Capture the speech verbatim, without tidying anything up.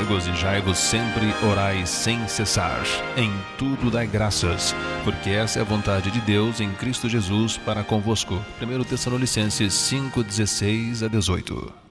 Regozijai-vos sempre, orai sem cessar. Em tudo dai graças, porque essa é a vontade de Deus em Cristo Jesus para convosco. primeira Tessalonicenses cinco, dezesseis a dezoito.